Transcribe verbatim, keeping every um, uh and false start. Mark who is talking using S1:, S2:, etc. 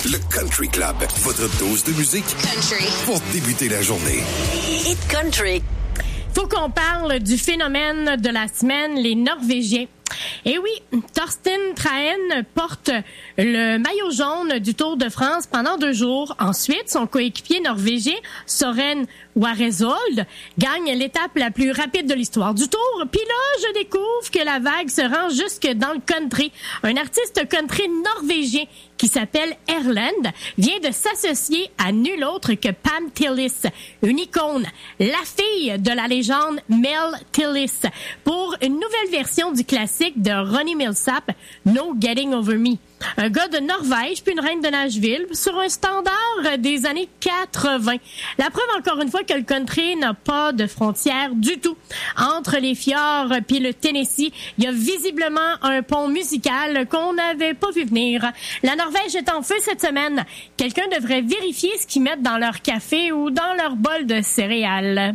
S1: Le Country Club, votre dose de musique
S2: Country
S1: pour débuter la journée.
S2: Hit Country.
S3: Faut qu'on parle du phénomène de la semaine, les Norvégiens. Et oui, Torsten Trahen porte le maillot jaune du Tour de France pendant deux jours. Ensuite, son coéquipier norvégien, Soren Warezold, gagne l'étape la plus rapide de l'histoire du Tour. Puis là, je découvre que la vague se rend jusque dans le country. Un artiste country norvégien qui s'appelle Erlend vient de s'associer à nul autre que Pam Tillis, une icône, la fille de la légende Mel Tillis, pour une nouvelle version du classique de Ronnie Milsap, No Getting Over Me. Un gars de Norvège puis une reine de Nashville sur un standard des années quatre-vingts. La preuve encore une fois que le country n'a pas de frontières du tout. Entre les fjords puis le Tennessee, il y a visiblement un pont musical qu'on n'avait pas vu venir. La Norvège est en feu cette semaine. Quelqu'un devrait vérifier ce qu'ils mettent dans leur café ou dans leur bol de céréales.